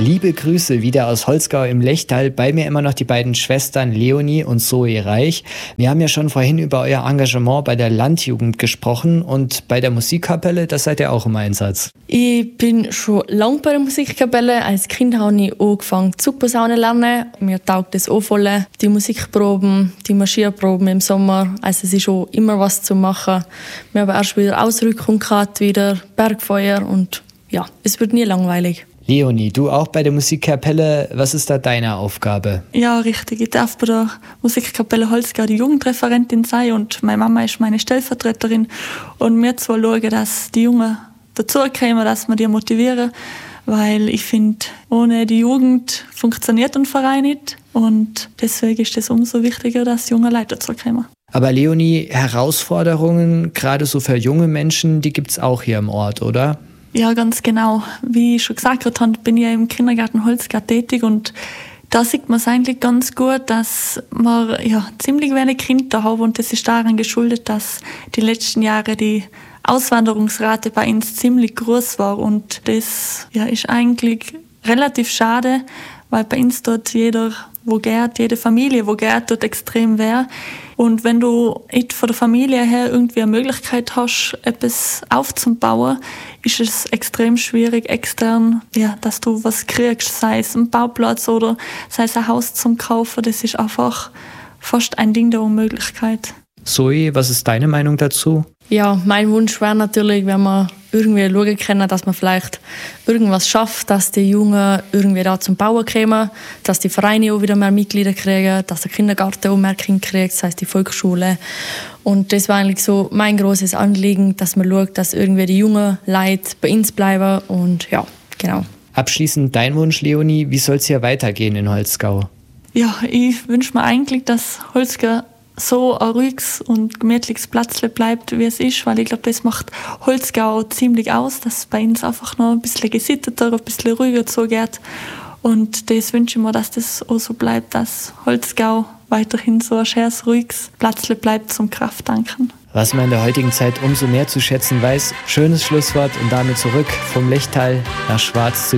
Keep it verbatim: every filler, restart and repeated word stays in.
Liebe Grüße wieder aus Holzgau im Lechtal. Bei mir immer noch die beiden Schwestern Leonie und Zoe Reich. Wir haben ja schon vorhin über euer Engagement bei der Landjugend gesprochen und bei der Musikkapelle, das seid ihr auch im Einsatz. Ich bin schon lange bei der Musikkapelle. Als Kind habe ich angefangen Zugposaune lernen. Mir taugt das auch voll. Die Musikproben, die Marschierproben im Sommer. Also es ist schon immer was zu machen. Wir haben erst wieder Ausrückung gehabt, wieder Bergfeuer und ja, es wird nie langweilig. Leonie, du auch bei der Musikkapelle. Was ist da deine Aufgabe? Ja, richtig. Ich darf bei der Musikkapelle Holzgau die Jugendreferentin sein und meine Mama ist meine Stellvertreterin. Und wir zwei schauen, dass die Jungen dazukommen, dass wir die motivieren. Weil ich finde, ohne die Jugend funktioniert ein Verein nicht. Und deswegen ist es umso wichtiger, dass junge Leute dazukommen. Aber Leonie, Herausforderungen, gerade so für junge Menschen, die gibt es auch hier im Ort, oder? Ja, ganz genau. Wie ich schon gesagt habe, bin ich ja im Kindergarten Holzgau tätig und da sieht man es eigentlich ganz gut, dass wir ja, ziemlich wenig Kinder haben und das ist daran geschuldet, dass die letzten Jahre die Auswanderungsrate bei uns ziemlich groß war und das ja, ist eigentlich relativ schade, weil bei uns dort jeder, wo geht, jede Familie, wo geht, dort extrem wäre. Und wenn du von der Familie her irgendwie eine Möglichkeit hast, etwas aufzubauen, ist es extrem schwierig, extern, ja, dass du was kriegst, sei es ein Bauplatz oder sei es ein Haus zum Kaufen. Das ist einfach fast ein Ding der Unmöglichkeit. Zoe, was ist deine Meinung dazu? Ja, mein Wunsch wäre natürlich, wenn wir irgendwie schauen können, dass man vielleicht irgendwas schafft, dass die Jungen irgendwie da zum Bauen kommen, dass die Vereine auch wieder mehr Mitglieder kriegen, dass der Kindergarten auch mehr Kinder kriegt, das heisst die Volksschule. Und das war eigentlich so mein grosses Anliegen, dass man schaut, dass irgendwie die jungen Leute bei uns bleiben und ja, genau. Abschließend dein Wunsch, Leonie, wie soll es hier weitergehen in Holzgau? Ja, ich wünsche mir eigentlich, dass Holzgau so ein ruhiges und gemütliches Platzle bleibt, wie es ist, weil ich glaube, das macht Holzgau ziemlich aus, dass es bei uns einfach noch ein bisschen gesitteter, ein bisschen ruhiger zugeht. Und das wünsche ich mir, dass das auch so bleibt, dass Holzgau weiterhin so ein schönes, ruhiges Platzle bleibt zum Krafttanken. Was man in der heutigen Zeit umso mehr zu schätzen weiß. Schönes Schlusswort und damit zurück vom Lechtal nach Schwarz zu